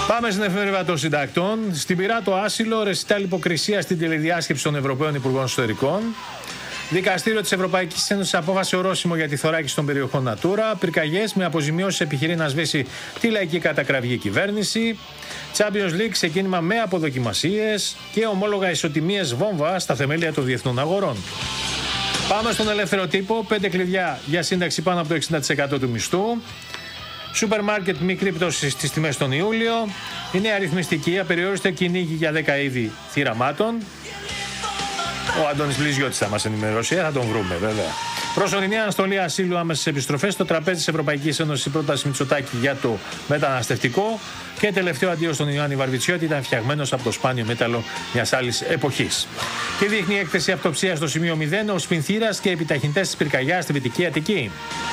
Πάμε στην εφημερίδα των συντακτών. Στην πειρά το άσυλο, ρεσιτάλ υποκρισία στην τηλεδιάσκεψη των Ευρωπαίων Υπουργών Εσωτερικών. Δικαστήριο της Ευρωπαϊκής Ένωσης απόφασε ορόσημο για τη θωράκιση των περιοχών Natura. Πυρκαγιές με αποζημιώσεις επιχειρεί να σβήσει τη λαϊκή κατακραυγή κυβέρνηση. Champions League ξεκίνημα με αποδοκιμασίες και ομόλογα ισοτιμίες βόμβα στα θεμέλια των διεθνών αγορών. Πάμε στον ελεύθερο τύπο. 5 κλειδιά για σύνταξη πάνω από το 60% του μισθού. Σούπερ μάρκετ μικρή πτώση στις τιμές τον Ιούλιο. Η νέα αριθμιστική απεριόριστε κυνήγι για 10 είδη θυραμάτων. Ο Αντώνης Μπλιζιώτης θα μας ενημερώσει, θα τον βρούμε βέβαια. Προσωρινή αναστολή ασύλου, άμεσες επιστροφές στο τραπέζι της Ευρωπαϊκής Ένωσης, η πρόταση Μητσοτάκη για το μεταναστευτικό. Και τελευταίο αντίο στον Ιωάννη Βαρβιτσιώτη, ήταν φτιαγμένος από το σπάνιο μέταλλο μιας άλλης εποχής. Και δείχνει έκθεση αυτοψίας στο σημείο 0, ο Σπινθήρας και επιταχυντές της πυρκαγιάς στη Δυτική Αττική.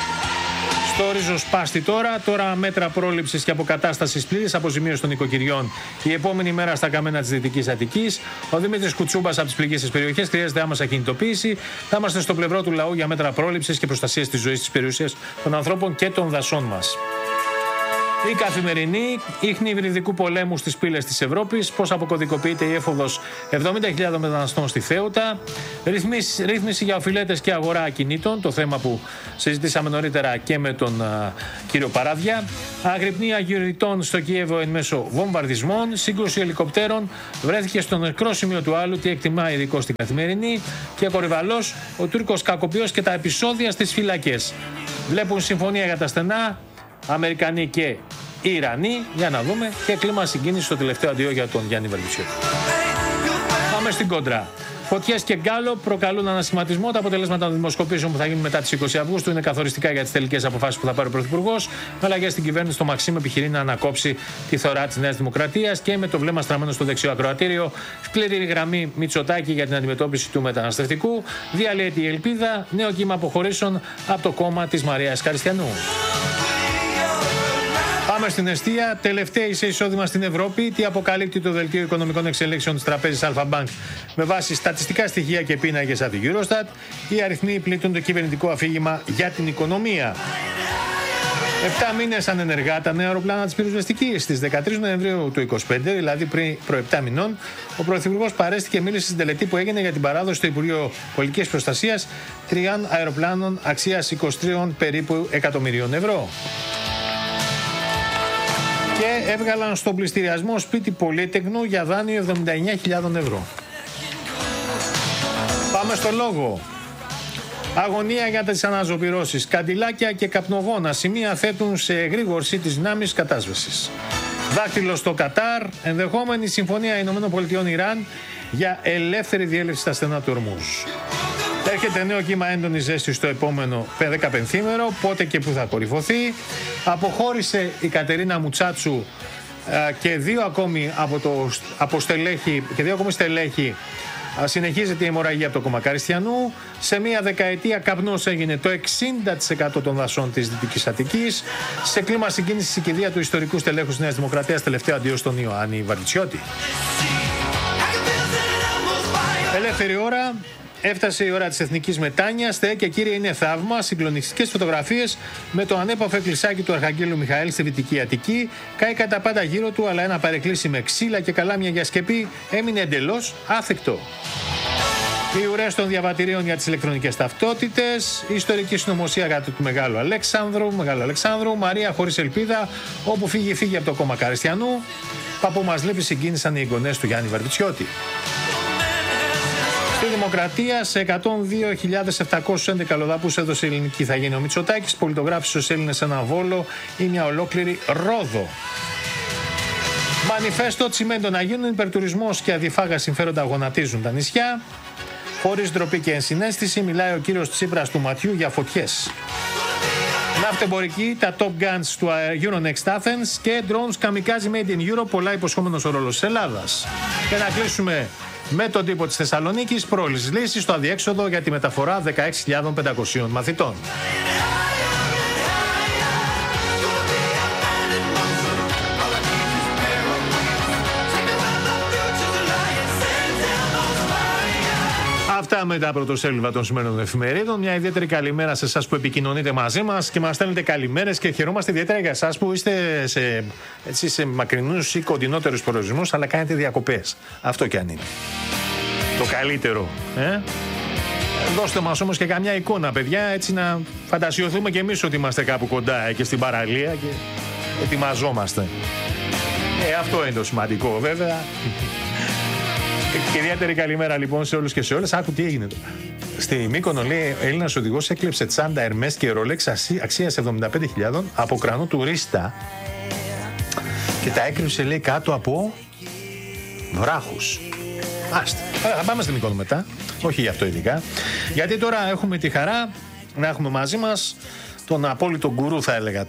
Στο ριζοσπάστη τώρα μέτρα πρόληψης και αποκατάστασης, πλήρης αποζημίωση των οικοκυριών. Η επόμενη μέρα στα καμένα της Δυτικής Αττικής. Ο Δημήτρης Κουτσούμπας από τις πληγήσεις περιοχές, χρειάζεται άμεσα κινητοποίηση. Θα είμαστε στο πλευρό του λαού για μέτρα πρόληψης και προστασίας της ζωής, της περιουσίας των ανθρώπων και των δασών μας. Η Καθημερινή, ίχνη υβριδικού πολέμου στις πύλες της Ευρώπης, πώς αποκωδικοποιείται η έφοδος 70.000 μεταναστών στη Θέουτα, ρύθμιση για οφειλέτες και αγορά ακινήτων, το θέμα που συζητήσαμε νωρίτερα και με τον κύριο Παράδια, αγρυπνία γυριτών στο Κιέβο εν μέσω βομβαρδισμών, σύγκρουση ελικοπτέρων, βρέθηκε στο νεκρό σημείο του άλλου, τι εκτιμά ειδικό στην Καθημερινή, και κορυβαλός ο Τούρκος κακοποιός και τα επεισόδια στις φυλακές. Βλέπουν συμφωνία για τα στενά, Αμερικανοί και Ιρανοί, για να δούμε, και κλίμα συγκίνηση στο τελευταίο αντίο για τον Γιάννη Βαρβιτσιώτη. Πάμε στην κόντρα. Φωτιές και γκάλο προκαλούν ανασχηματισμό. Τα αποτελέσματα των δημοσκοπήσεων που θα γίνουν μετά τις 20 Αυγούστου είναι καθοριστικά για τις τελικές αποφάσεις που θα πάρει ο Πρωθυπουργός. Με αλλαγές στην κυβέρνηση, το Μαξίμ επιχειρεί να ανακόψει τη θωρά της Νέας Δημοκρατίας και με το βλέμμα στραμμένο στο δεξιό ακροατήριο. Σκληρή γραμμή Μητσοτάκη για την αντιμετώπιση του μεταναστευτικού. Διαλύεται η ελπίδα. Νέο κύμα αποχωρήσεων από το κόμμα της Μαρίας Καριστιανού. Πάμε στην εστία. Τελευταίοι σε εισόδημα στην Ευρώπη. Τι αποκαλύπτει το Δελτίο Οικονομικών Εξελίξεων της Τραπέζης Αλφα Μπάνκ με βάση στατιστικά στοιχεία και πίνακες από την Eurostat. Οι αριθμοί πλήττουν το κυβερνητικό αφήγημα για την οικονομία. 7 μήνες ανενεργά τα νέα αεροπλάνα της πυροσβεστικής. Στις 13 Νοεμβρίου του 2025, δηλαδή πριν προ 7 μηνών, ο Πρωθυπουργός παρέστη και μίλησε στην τελετή που έγινε για την παράδοση στο Υπουργείο Πολιτικής Προστασίας 3 αεροπλάνων αξίας 23 περίπου εκατομμυρίων ευρώ. Και έβγαλαν στον πληστηριασμό σπίτι Πολύτεκνου για δάνειο 79.000 ευρώ. Πάμε στο λόγο. Αγωνία για τις αναζωπυρώσεις. Καντιλάκια και καπνογόνα σημεία θέτουν σε εγρήγορση της δυνάμεις κατάσβεσης. Δάχτυλο στο Κατάρ. Ενδεχόμενη συμφωνία ΗΠΑ-Ιράν για ελεύθερη διέλευση στα στενά του Ορμούζ. Έρχεται νέο κύμα έντονη ζέστη στο επόμενο 15ήμερο, πότε και πού θα κορυφωθεί. Αποχώρησε η Κατερίνα Μουτσάτσου και δύο ακόμη στελέχη. Συνεχίζεται η αιμορραγία από το κόμμα Καριστιανού. Σε μία δεκαετία καπνός έγινε το 60% των δασών της Δυτικής Αττικής. Σε κλίμα συγκίνησης η κηδεία του ιστορικού στελέχους της Νέας Δημοκρατίας, τελευταίο αντίο στον Ιωάννη Βαρβιτσιώτη. Ελεύθερη ώρα. Έφτασε η ώρα της εθνικής μετάνοιας. Θεέ και Κύριε, είναι θαύμα. Συγκλονιστικές φωτογραφίες με το ανέπαφο εκκλησάκι του Αρχαγγέλου Μιχαήλ στη Δυτική Αττική. Κάει κατά πάντα γύρω του, αλλά ένα παρεκκλήσι με ξύλα και καλάμια για σκεπή έμεινε εντελώς άθικτο. Οι ουρές των διαβατηρίων για τις ηλεκτρονικές ταυτότητες. Η ιστορική συνωμοσία για του Μεγάλου Αλεξάνδρου. Μαρία χωρίς ελπίδα. Όπου φύγει από το κόμμα Καριστιανού. Παππού μας λείπει, συγκίνησαν οι γονές του Γιάννη Βαρβιτσιώτη. Στη Δημοκρατία, σε 102.711 λοδαπούς έδωσε η ελληνική θα γίνει ο Μητσοτάκης. Πολιτογράφησε στους Έλληνες ένα Βόλο ή μια ολόκληρη Ρόδο. Μανιφέστο τσιμέντο να γίνουν, υπερτουρισμός και αδιφάγα συμφέροντα γονατίζουν τα νησιά. Χωρίς ντροπή και ενσυναίσθηση, μιλάει ο κύριος Τσίπρας του ματιού για φωτιές. Ναυτεμπορική, τα Top Guns του Euronext Athens και drones kamikaze made in Europe, πολλά υποσχόμενος ο ρόλος της Ελλάδας. Και να κλείσουμε με τον τύπο της Θεσσαλονίκης, πρόκληση λύση στο αδιέξοδο για τη μεταφορά 16.500 μαθητών. Αυτά Ανοίξαμε τα πρωτοσέλιδα των σημερινών εφημερίδων. Μια ιδιαίτερη καλημέρα σε εσάς που επικοινωνείτε μαζί μας και μας στέλνετε καλημέρες και χαιρόμαστε ιδιαίτερα για εσάς που είστε σε μακρινούς ή κοντινότερους προορισμούς, αλλά κάνετε διακοπές. Αυτό κι αν είναι το καλύτερο. Δώστε μας όμως και καμιά εικόνα, παιδιά, έτσι να φαντασιωθούμε κι εμείς ότι είμαστε κάπου κοντά και στην παραλία και ετοιμαζόμαστε. Αυτό είναι το σημαντικό, βέβαια. Και ιδιαίτερη καλημέρα λοιπόν σε όλους και σε όλες. Άκου τι έγινε τώρα. Στη Μύκονο, λέει, Έλληνας οδηγός έκλεψε τσάντα Ερμές και Ρολέξ αξίας 75.000 από κρανό τουρίστα και τα έκρυψε, λέει, κάτω από βράχους. Άστε. Θα πάμε στη Μύκονο μετά. Όχι γι' αυτό ειδικά. Γιατί τώρα έχουμε τη χαρά να έχουμε μαζί μας τον απόλυτο γκουρού, θα έλεγα,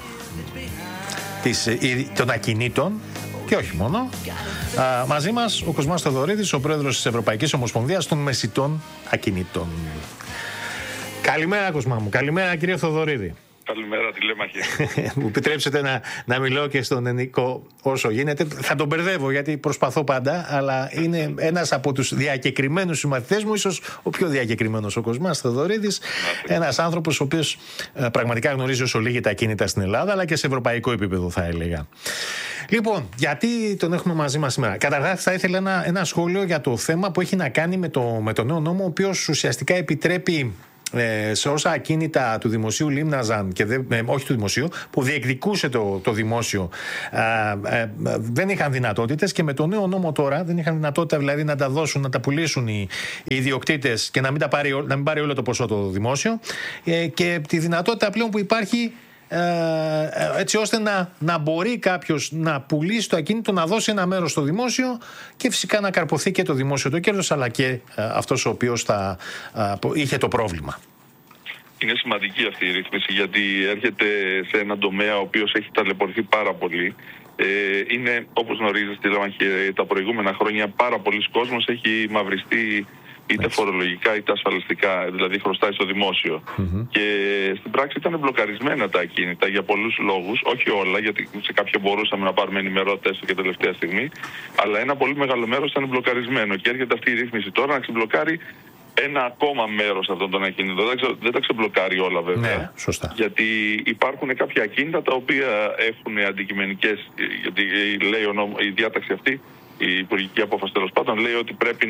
των ακινήτων. Και όχι μόνο. Μαζί μας ο Κοσμάς Θοδωρίδης, ο πρόεδρος της Ευρωπαϊκής Ομοσπονδίας των Μεσιτών Ακινήτων. Καλημέρα, Κοσμά μου. Καλημέρα, κύριε Θοδωρίδη. Καλημέρα, τηλέμαχε. Μου επιτρέψετε να μιλώ και στον Ενικό όσο γίνεται. Θα τον μπερδεύω γιατί προσπαθώ πάντα, αλλά είναι ένας από τους διακεκριμένους συμμαθητές μου, ίσως ο πιο διακεκριμένος ο Κοσμάς Θοδωρίδης. Ένας άνθρωπος ο οποίος πραγματικά γνωρίζει όσο λίγη τα ακίνητα στην Ελλάδα, αλλά και σε ευρωπαϊκό επίπεδο, θα έλεγα. Λοιπόν, γιατί τον έχουμε μαζί μας σήμερα? Καταρχάς, θα ήθελα ένα σχόλιο για το θέμα που έχει να κάνει με το νέο νόμο, ο οποίος ουσιαστικά επιτρέπει σε όσα ακίνητα του δημοσίου λίμναζαν και όχι του δημοσίου, που διεκδικούσε το δημόσιο, δεν είχαν δυνατότητες, και με το νέο νόμο τώρα δεν είχαν δυνατότητα, δηλαδή, να τα δώσουν, να τα πουλήσουν οι ιδιοκτήτες και να μην πάρει όλο το ποσό το δημόσιο, και τη δυνατότητα πλέον που υπάρχει, έτσι ώστε να μπορεί κάποιος να πουλήσει το ακίνητο, να δώσει ένα μέρος στο δημόσιο και φυσικά να καρποθεί και το δημόσιο το κέρδος, αλλά και αυτός ο οποίος είχε το πρόβλημα. Είναι σημαντική αυτή η ρύθμιση, γιατί έρχεται σε έναν τομέα ο οποίος έχει ταλαιπωρηθεί πάρα πολύ. Είναι, όπως γνωρίζετε, τα προηγούμενα χρόνια πάρα πολλοί κόσμος έχει μαυριστεί, είτε φορολογικά είτε ασφαλιστικά, δηλαδή χρωστάει στο δημόσιο. Και στην πράξη ήταν μπλοκαρισμένα τα ακίνητα για πολλούς λόγους, όχι όλα, γιατί σε κάποια μπορούσαμε να πάρουμε ενημερώτες και τελευταία στιγμή, αλλά ένα πολύ μεγάλο μέρος ήταν μπλοκαρισμένο. Και έρχεται αυτή η ρύθμιση τώρα να ξεμπλοκάρει ένα ακόμα μέρος αυτών των ακίνητων. Δεν τα ξεμπλοκάρει όλα, βέβαια. Ναι, σωστά. Γιατί υπάρχουν κάποια ακίνητα τα οποία έχουν αντικειμενικές, γιατί λέει η διάταξη αυτή, η υπουργική απόφαση τέλος πάντων, λέει ότι πρέπει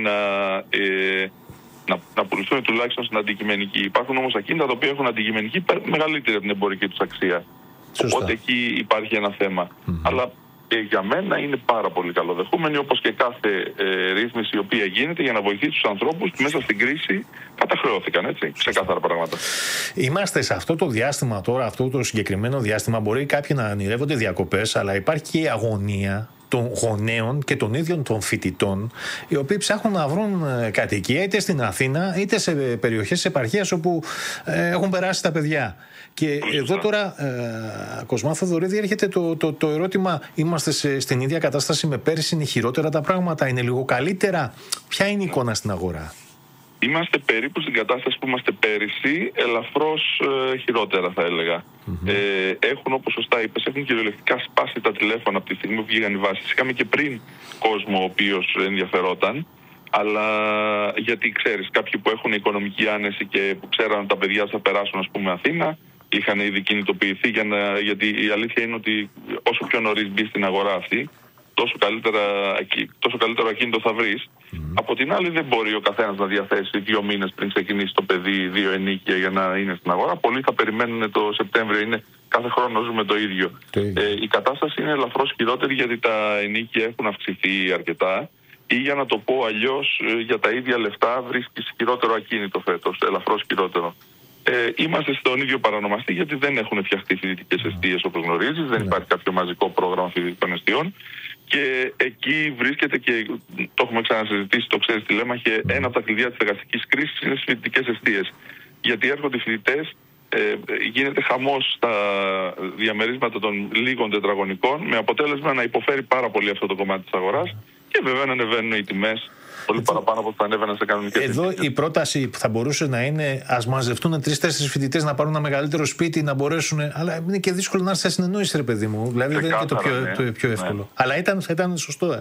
να πουληθούν τουλάχιστον στην αντικειμενική. Υπάρχουν όμως ακίνητα τα οποία έχουν αντικειμενική μεγαλύτερη από την εμπορική τους αξία. Σωστά. Οπότε εκεί υπάρχει ένα θέμα. Αλλά για μένα είναι πάρα πολύ καλοδεχούμενη, όπως και κάθε ρύθμιση η οποία γίνεται για να βοηθήσει τους ανθρώπους που μέσα στην κρίση καταχρεώθηκαν, έτσι, ξεκάθαρα πράγματα. Είμαστε σε αυτό το διάστημα τώρα, αυτό το συγκεκριμένο διάστημα, μπορεί κάποιοι να ονειρεύονται διακοπές, αλλά υπάρχει και η αγωνία των γονέων και των ίδιων των φοιτητών, οι οποίοι ψάχνουν να βρουν κατοικία είτε στην Αθήνα είτε σε περιοχές της επαρχίας όπου έχουν περάσει τα παιδιά. Και εδώ τώρα, Κοσμά Θοδωρίδη, έρχεται το ερώτημα: είμαστε στην ίδια κατάσταση με πέρυσι? Είναι χειρότερα τα πράγματα? Είναι λίγο καλύτερα? Ποια είναι η εικόνα στην αγορά? Είμαστε περίπου στην κατάσταση που είμαστε πέρυσι, ελαφρώς χειρότερα, θα έλεγα. Έχουν, όπως σωστά είπες, έχουν κυριολεκτικά σπάσει τα τηλέφωνα από τη στιγμή που βγήκαν οι βάσεις. Είχαμε και πριν κόσμο ο οποίος ενδιαφερόταν, αλλά γιατί ξέρεις, κάποιοι που έχουν οικονομική άνεση και που ξέραν ότι τα παιδιά θα περάσουν, ας πούμε, Αθήνα, είχαν ήδη κινητοποιηθεί, γιατί η αλήθεια είναι ότι όσο πιο νωρίς μπει στην αγορά αυτή, τόσο καλύτερο ακίνητο θα βρεις. Από την άλλη, δεν μπορεί ο καθένας να διαθέσει 2 μήνες πριν ξεκινήσει το παιδί 2 ενίκια για να είναι στην αγορά. Πολλοί θα περιμένουν το Σεπτέμβριο. Κάθε χρόνο ζούμε το ίδιο. Η κατάσταση είναι ελαφρώς χειρότερη, γιατί τα ενίκια έχουν αυξηθεί αρκετά, ή, για να το πω αλλιώς, για τα ίδια λεφτά βρίσκεις χειρότερο ακίνητο φέτος, ελαφρώς χειρότερο. Είμαστε στον ίδιο παρανομαστή, γιατί δεν έχουν φτιαχτεί φοιτητικές εστίες, όπως γνωρίζεις, δεν υπάρχει κάποιο μαζικό πρόγραμμα φοιτητικών εστιών. Και εκεί βρίσκεται, και το έχουμε ξανασυζητήσει, το ξέρεις, τηλέμαχε, ένα από τα κλειδιά της εργαστικής κρίσης είναι στις φοιτητικές εστίες. Γιατί έρχονται οι φοιτητές, γίνεται χαμός στα διαμερίσματα των λίγων τετραγωνικών, με αποτέλεσμα να υποφέρει πάρα πολύ αυτό το κομμάτι της αγοράς, και βέβαια να ανεβαίνουν οι τιμές πολύ παραπάνω από ό,τι θα ανέβαιναν σε κανονικές συνθήκες. Εδώ η πρόταση που θα μπορούσε να είναι: ας μαζευτούν 3-4 φοιτητές να πάρουν ένα μεγαλύτερο σπίτι, να μπορέσουν. Αλλά είναι και δύσκολο να έρθει σε συνεννόηση, ρε παιδί μου. Δηλαδή δεν είναι και το πιο εύκολο. Αλλά ήταν σωστό,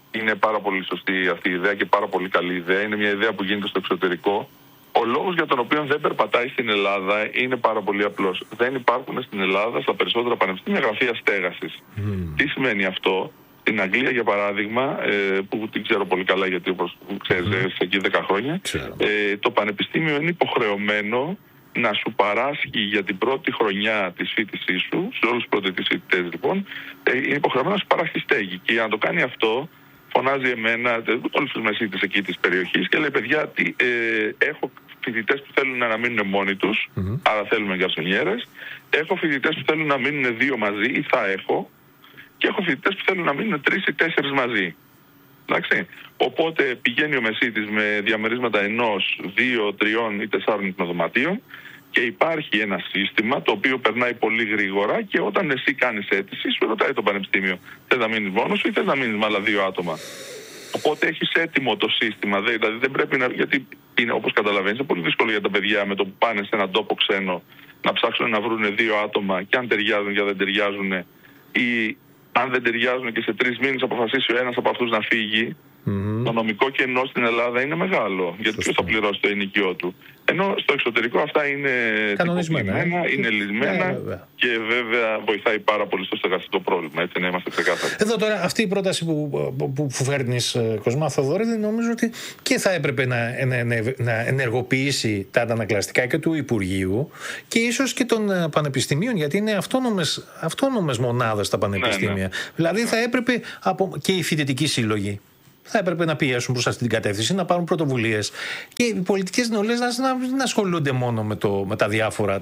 είναι πάρα πολύ σωστή αυτή η ιδέα και πάρα πολύ καλή ιδέα. Είναι μια ιδέα που γίνεται στο εξωτερικό. Ο λόγος για τον οποίο δεν περπατάει στην Ελλάδα είναι πάρα πολύ απλός. Δεν υπάρχουν στην Ελλάδα στα περισσότερα πανεπιστήμια γραφεία στέγασης. Τι σημαίνει αυτό? Στην Αγγλία, για παράδειγμα, που την ξέρω πολύ καλά γιατί όπως ξέρεις εκεί 10 χρόνια, το πανεπιστήμιο είναι υποχρεωμένο να σου παράσχει για την πρώτη χρονιά της φοιτησής σου, σε όλους τους πρωτοετής φοιτητές λοιπόν, είναι υποχρεωμένο να σου παράσχει στέγη. Και για να το κάνει αυτό, φωνάζει εμένα, όλους τους μεσίτες εκεί της περιοχής και λέει: παιδιά, έχω φοιτητές που θέλουν να μείνουν μόνοι τους, άρα θέλουμε γκαρσονιέρες. Έχω φοιτητές που θέλουν να μείνουν 2 μαζί ή θα έχω. Και έχω φοιτητές που θέλουν να μείνουν 3 ή 4 μαζί. Εντάξει. Οπότε πηγαίνει ο μεσίτης με διαμερίσματα 1, 2, 3 ή 4 δωματίων και υπάρχει ένα σύστημα το οποίο περνάει πολύ γρήγορα και όταν εσύ κάνεις αίτηση, σου ρωτάει το πανεπιστήμιο: θες να μείνεις μόνος σου ή θες να μείνεις με άλλα 2 άτομα? Οπότε έχεις έτοιμο το σύστημα. Δηλαδή δεν πρέπει να. Γιατί είναι, όπως καταλαβαίνεις, είναι πολύ δύσκολο για τα παιδιά με το που πάνε σε έναν τόπο ξένο να ψάξουν να βρουν 2 άτομα και αν ταιριάζουν και αν δεν ταιριάζουν, ή αν δεν ταιριάζουν και σε 3 μήνες αποφασίσει ο ένας από αυτούς να φύγει. Το νομικό κενό στην Ελλάδα είναι μεγάλο. Γιατί ποιος θα πληρώσει το ενοικιό του? Ενώ στο εξωτερικό αυτά είναι κανονισμένα, είναι λυσμένα και βέβαια βοηθάει πάρα πολύ στο στεγαστικό πρόβλημα. Έτσι, να είμαστε ξεκάθαροι. Εδώ τώρα, αυτή η πρόταση που φέρνεις, Κοσμά Θοδωρίδη, νομίζω ότι και θα έπρεπε να ενεργοποιήσει τα αντανακλαστικά και του Υπουργείου και ίσως και των πανεπιστημίων, γιατί είναι αυτόνομες μονάδες τα πανεπιστήμια. Δηλαδή θα έπρεπε και οι φοιτητικοί σύλλογοι θα έπρεπε να πιέσουν προς αυτή την κατεύθυνση, να πάρουν πρωτοβουλίες και οι πολιτικές νεολαίες να ασχολούνται μόνο με τα διάφορα.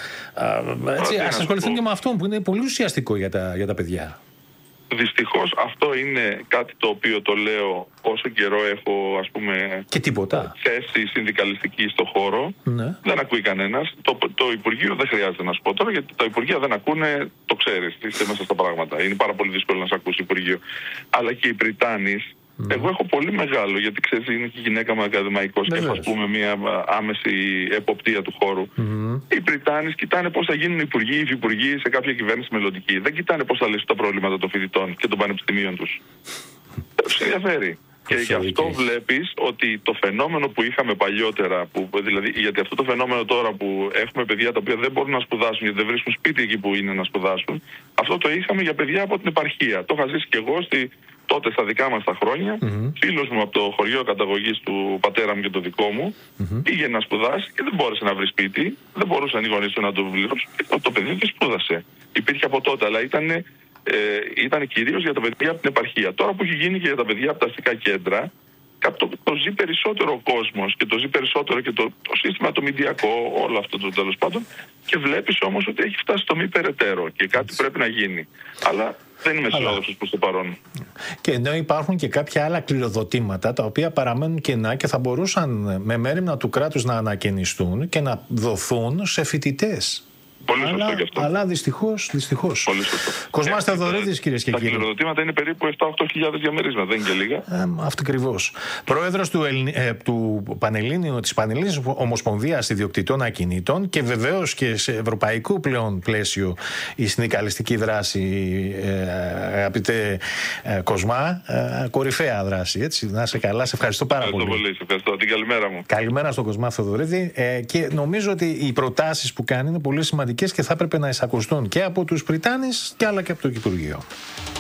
Ας ασχοληθούν και με αυτό που είναι πολύ ουσιαστικό για τα παιδιά. Δυστυχώς αυτό είναι κάτι το οποίο το λέω όσο καιρό έχω, ας πούμε, και τίποτα θέση συνδικαλιστική στο χώρο. Ναι. Δεν ακούει κανένας. Το Υπουργείο δεν χρειάζεται να σου πω τώρα, γιατί τα Υπουργεία δεν ακούνε, το ξέρεις, είστε μέσα στα πράγματα. Είναι πάρα πολύ δύσκολο να σε ακούσει Υπουργείο. Αλλά και οι Πριτάνης. Εγώ έχω πολύ μεγάλο, γιατί ξέρεις, είναι και η γυναίκα μου ακαδημαϊκός και έχω, ας πούμε, μια άμεση εποπτεία του χώρου. Οι Πριτάνης κοιτάνε πώς θα γίνουν υπουργοί, υφυπουργοί σε κάποια κυβέρνηση μελλοντική. Δεν κοιτάνε πώς θα λύσουν τα προβλήματα των φοιτητών και των πανεπιστημίων τους. Δεν τους ενδιαφέρει. Και γι' αυτό βλέπεις ότι το φαινόμενο που είχαμε παλιότερα, δηλαδή, γιατί αυτό το φαινόμενο τώρα που έχουμε παιδιά τα οποία δεν μπορούν να σπουδάσουν γιατί δεν βρίσκουν σπίτι εκεί που είναι να σπουδάσουν, αυτό το είχαμε για παιδιά από την επαρχία. Το είχα ζήσει και εγώ τότε στα δικά μας τα χρόνια. Φίλος μου από το χωριό καταγωγής του πατέρα μου και το δικό μου πήγε να σπουδάσει και δεν μπόρεσε να βρει σπίτι, δεν μπορούσαν οι γονείς του να το πληρώσουν. Το παιδί δεν σπούδασε. Υπήρχε από τότε, αλλά ήταν κυρίως για τα παιδιά από την επαρχία. Τώρα που έχει γίνει και για τα παιδιά από τα αστικά κέντρα, το ζει περισσότερο ο κόσμος και το ζει περισσότερο και το σύστημα το μηντιακό, όλο αυτό το τέλος πάντων. Και βλέπεις όμως ότι έχει φτάσει στο μη περαιτέρω και κάτι πρέπει να γίνει. Αλλά δεν είμαι αισιόδοξος προς το παρόν. Και ενώ υπάρχουν και κάποια άλλα κληροδοτήματα τα οποία παραμένουν κενά και θα μπορούσαν με μέριμνα του κράτους να ανακαινιστούν και να δοθούν σε φοιτητές. Πολύ σωστό και αυτό. Αλλά δυστυχώς. Πολύ σωστό. Κοσμάς Θεοδωρίδης, κυρίες και κύριοι. Τα κληροδοτήματα είναι περίπου 7-8 χιλιάδες διαμερίσματα, δεν είναι και λίγα. Αυτό ακριβώς. Πρόεδρος του Πανελλήνιου, της Πανελλήνιας Ομοσπονδίας Ιδιοκτητών Ακινήτων και βεβαίως και σε ευρωπαϊκού πλέον πλαίσιο η συνδικαλιστική δράση, αγαπητέ Κοσμά, κορυφαία δράση. Έτσι. Να είσαι καλά, σε ευχαριστώ πάρα πολύ. Ευχαριστώ. Την καλημέρα μου. Καλημέρα στον Κοσμά Θεοδωρίδη. Και νομίζω ότι οι προτάσεις που κάνει είναι πολύ σημαντικές και θα έπρεπε να εισακουστούν και από τους Πριτάνης και άλλα και από το Υπουργείο.